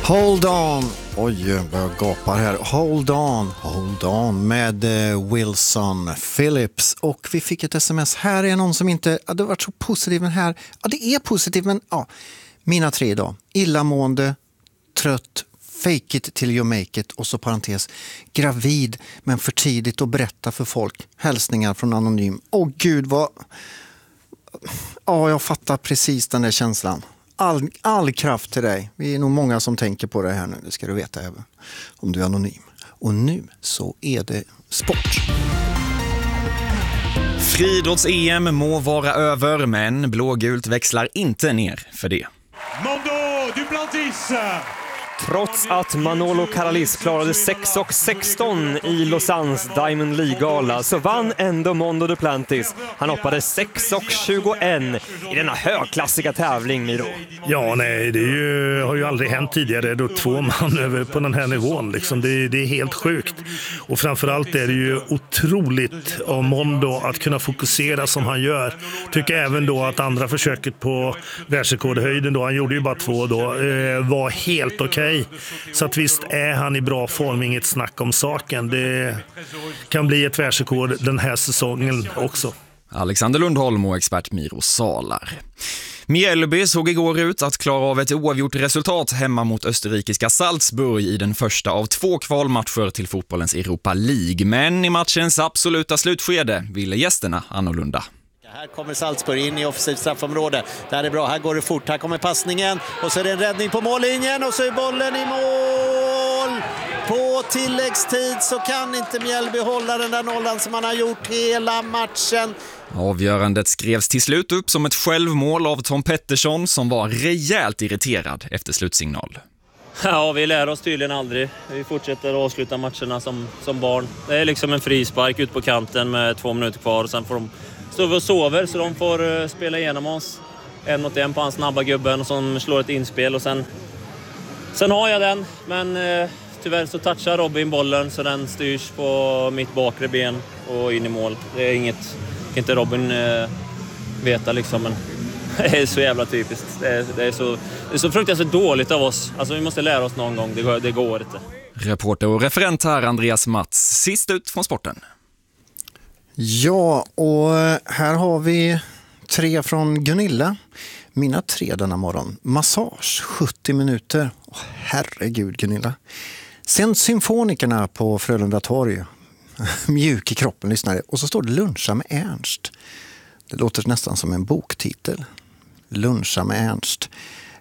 Hold on. Oj, jag gapar här. Hold on med Wilson Phillips. Och vi fick ett sms. Här är någon som inte, det har varit så positiv, men här, det är positivt, men mina 3 idag. Illamående, trött, fake it till you make it, och så parentes, gravid men för tidigt att berätta för folk. Hälsningar från Anonym. Gud, vad... jag fattar precis den där känslan. All kraft till dig. Vi är nog många som tänker på det här nu. Det ska du veta även om du är anonym. Och nu så är det sport. Friidrotts-EM må vara över, men blågult växlar inte ner för det. Mondo Duplantis! Trots att Manolo Caralis klarade 6,16 i Lausannes Diamond League-gala så vann ändå Mondo Duplantis. Han hoppade 6,21 i denna högklassiga tävling, Miro. Ja, nej, det har ju aldrig hänt tidigare då 2 man över på den här nivån. Liksom. Det är helt sjukt. Och framförallt är det ju otroligt av Mondo att kunna fokusera som han gör. Tycker även då att andra försöket på världsrekordhöjden då, han gjorde ju bara 2 då, var helt okej. Så att visst är han i bra form, inget snack om saken. Det kan bli ett världsrekord den här säsongen också. Alexander Lundholm och expert Miro Salar. Mjällby såg igår ut att klara av ett oavgjort resultat hemma mot österrikiska Salzburg i den första av 2 kvalmatcher till fotbollens Europa League. Men i matchens absoluta slutskede ville gästerna annorlunda. Här kommer Salzburg in i offensivt straffområde. Där är bra, här går det fort. Här kommer passningen och så är det en räddning på mållinjen och så är bollen i mål. På tilläggstid så kan inte Mjällby hålla den där nollan som man har gjort hela matchen. Avgörandet skrevs till slut upp som ett självmål av Tom Pettersson som var rejält irriterad efter slutsignal. Ja, vi lär oss tydligen aldrig. Vi fortsätter att avsluta matcherna som barn. Det är liksom en frispark ut på kanten med 2 minuter kvar och sen får de står vi och sover så de får spela igenom oss 1-1 på hans snabba gubben som slår ett inspel och sen har jag den, men tyvärr så touchar Robin bollen så den styrs på mitt bakre ben och in i mål. Det är inget, inte Robin veta liksom, men det är så jävla typiskt. Det är så fruktansvärt dåligt av oss. Alltså vi måste lära oss någon gång, det går inte. Reporter och referent här Andreas Mats, sist ut från sporten. Ja, och här har vi 3 från Gunilla. Mina 3 denna morgon. Massage, 70 minuter. Herregud, Gunilla. Sen symfonikerna på Frölunda torg. Mjuk i kroppen, lyssnare. Och så står det luncha med Ernst. Det låter nästan som en boktitel. Luncha med Ernst.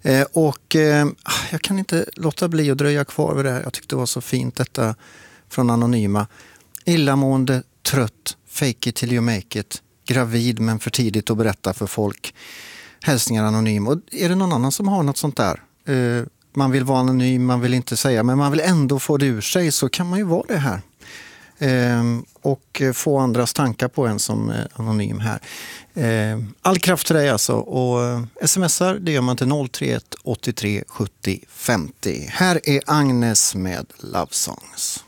Jag kan inte låta bli att dröja kvar vid det här. Jag tyckte det var så fint detta från Anonyma. Illamående, trött, fake it till you make it, gravid men för tidigt att berätta för folk. Hälsningar Anonym. Och är det någon annan som har något sånt där? Man vill vara anonym, man vill inte säga, men man vill ändå få det ur sig, så kan man ju vara det här. Och få andras tankar på en som anonym här. All kraft till dig alltså. Och smsar, det gör man till 031 83 70 50. Här är Agnes med Love Songs.